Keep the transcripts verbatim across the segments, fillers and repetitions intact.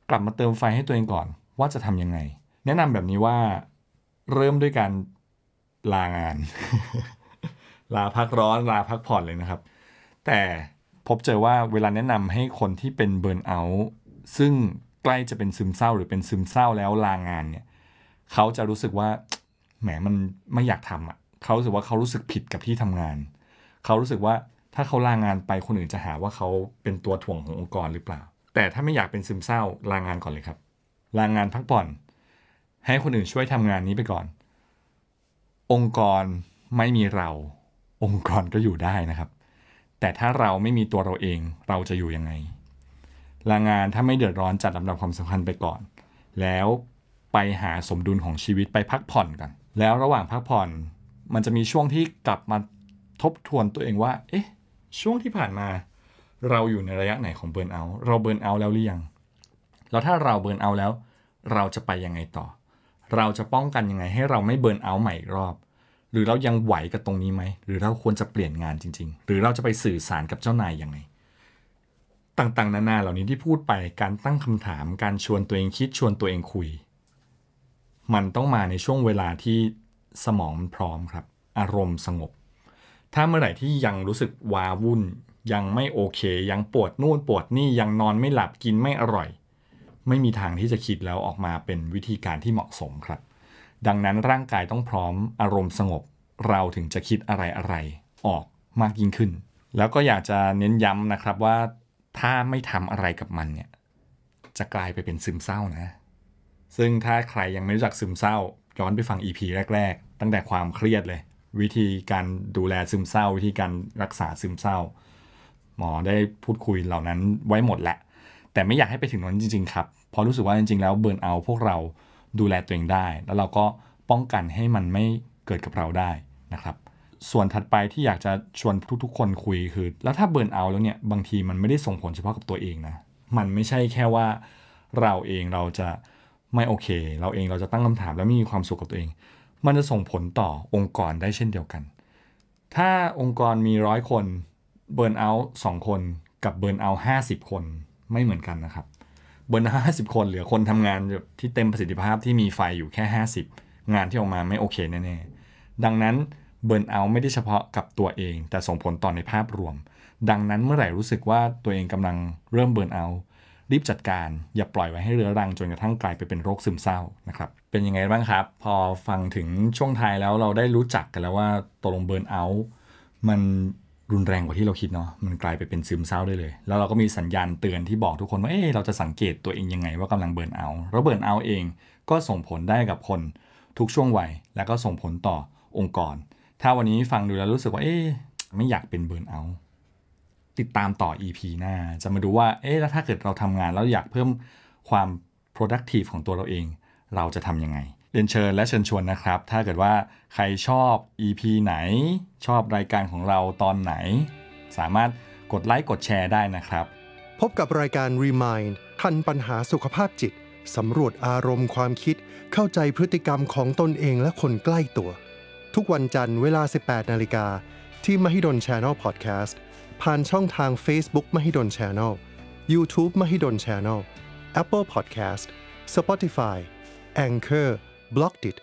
กลับมาเติมไฟให้ตัวเองก่อนว่าจะทำยังไงแนะนำแบบนี้ว่าเริ่มด้วยการลางาน ลาพักร้อนลาพักผ่อนเลยนะครับแต่พบเจอว่าเวลาแนะนำให้คนที่เป็นเบิร์นเอาท์ซึ่งใกล้จะเป็นซึมเศร้าหรือเป็นซึมเศร้าแล้วลางานเนี่ยเขาจะรู้สึกว่าแหมมันไม่อยากทำอ่ะเขารู้สึกว่าเขารู้สึกผิดกับที่ทำงานเขารู้สึกว่าถ้าเขาลางานไปคนอื่นจะหาว่าเขาเป็นตัวถ่วงขององค์กรหรือเปล่าแต่ถ้าไม่อยากเป็นซึมเศร้าลางานก่อนเลยครับลางานพักผ่อนให้คนอื่นช่วยทำงานนี้ไปก่อนองค์กรไม่มีเราองค์กรก็อยู่ได้นะครับแต่ถ้าเราไม่มีตัวเราเองเราจะอยู่ยังไงลางานถ้าไม่เดือดร้อนจัดลำดับความสำคัญไปก่อนแล้วไปหาสมดุลของชีวิตไปพักผ่อนกันแล้วระหว่างพักผ่อนมันจะมีช่วงที่กลับมาทบทวนตัวเองว่าเอ๊ะช่วงที่ผ่านมาเราอยู่ในระยะไหนของเบิร์นเอาท์เราเบิร์นเอาท์แล้วหรือยังแล้วถ้าเราเบิร์นเอาท์แล้วเราจะไปยังไงต่อเราจะป้องกันยังไงให้เราไม่เบิร์นเอาท์ใหม่อีกรอบหรือเรายังไหวกับตรงนี้ไหมหรือเราควรจะเปลี่ยนงานจริงๆหรือเราจะไปสื่อสารกับเจ้านายยังไงต่างๆนานาเหล่านี้ที่พูดไปการตั้งคำถามการชวนตัวเองคิดชวนตัวเองคุยมันต้องมาในช่วงเวลาที่สมองมันพร้อมครับอารมณ์สงบถ้าเมื่อไหร่ที่ยังรู้สึกว้าวุ่นยังไม่โอเคยังปวดนู่นปวดนี่ยังนอนไม่หลับกินไม่อร่อยไม่มีทางที่จะคิดแล้วออกมาเป็นวิธีการที่เหมาะสมครับดังนั้นร่างกายต้องพร้อมอารมณ์สงบเราถึงจะคิดอะไรอะไรออกมากยิ่งขึ้นแล้วก็อยากจะเน้นย้ำนะครับว่าถ้าไม่ทำอะไรกับมันเนี่ยจะกลายไปเป็นซึมเศร้านะซึ่งถ้าใครยังไม่รู้จักซึมเศร้าย้อนไปฟัง อี พี แรกๆตั้งแต่ความเครียดเลยวิธีการดูแลซึมเศร้าวิธีการรักษาซึมเศร้าหมอได้พูดคุยเหล่านั้นไว้หมดแหละแต่ไม่อยากให้ไปถึงนั้นจริงๆครับเพราะรู้สึกว่าจริงๆแล้วเบิร์นเอาท์พวกเราดูแลตัวเองได้แล้วเราก็ป้องกันให้มันไม่เกิดกับเราได้นะครับส่วนถัดไปที่อยากจะชวนทุกๆคนคุยคือแล้วถ้าเบิร์นเอาท์แล้วเนี่ยบางทีมันไม่ได้ส่งผลเฉพาะกับตัวเองนะมันไม่ใช่แค่ว่าเราเองเราจะไม่โอเคเราเองเราจะตั้งคำถามแล้วไม่มีความสุขกับตัวเองมันจะส่งผลต่อองค์กรได้เช่นเดียวกันถ้าองค์กรมีร้อยคนเบิร์นเอาท์สองคนกับเบิร์นเอาท์ห้าสิบคนไม่เหมือนกันนะครับเบิร์นห้าสิบคนเหลือคนทำงานที่เต็มประสิทธิภาพที่มีไฟอยู่แค่ห้าสิบงานที่ออกมาไม่โอเคแน่ๆดังนั้นเบิร์นเอาท์ไม่ได้เฉพาะกับตัวเองแต่ส่งผลต่อในภาพรวมดังนั้นเมื่อไหร่รู้สึกว่าตัวเองกำลังเริ่มเบิร์นเอาท์รีบจัดการอย่าปล่อยไว้ให้เรื้อรังจนกระทั่งกลายไปเป็นโรคซึมเศร้านะครับเป็นยังไงบ้างครับพอฟังถึงช่วงท้ายแล้วเราได้รู้จักกันแล้วว่าตกลงเบิร์นเอาท์มันรุนแรงกว่าที่เราคิดเนาะมันกลายไปเป็นซึมเศร้าได้เลยแล้วเราก็มีสัญญาณเตือนที่บอกทุกคนว่าเอ๊ะเราจะสังเกตตัวเองยังไงว่ากำลังเบิร์นเอาท์แล้วเบิร์นเอาท์เองก็ส่งผลได้กับคนทุกช่วงวัยและก็ส่งผลต่อองค์กรถ้าวันนี้ฟังดูแล้วรู้สึกว่าเอ๊ะไม่อยากเป็นเบิร์นเอาท์ติดตามต่อ อี พี หน้าจะมาดูว่าเอ๊ะแล้วถ้าเกิดเราทำงานแล้วอยากเพิ่มความ productive ของตัวเราเองเราจะทำยังไงเรียนเชิญและเชิญชวนนะครับถ้าเกิดว่าใครชอบ อี พี ไหนชอบรายการของเราตอนไหนสามารถกดไลค์กดแชร์ได้นะครับพบกับรายการ Remind ทันปัญหาสุขภาพจิตสำรวจอารมณ์ความคิดเข้าใจพฤติกรรมของตนเองและคนใกล้ตัวทุกวันจันทร์เวลา สิบแปดนาฬิกา นที่ Mahidol Channel Podcast ผ่านช่องทาง Facebook Mahidol Channel YouTube Mahidol Channel Apple Podcast Spotify Anchorบล็อกดิต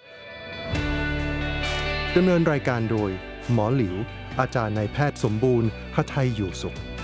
ดำเนินรายการโดยหมอหลิวอาจารย์นายแพทย์สมบูรณ์หทัยอยู่สุข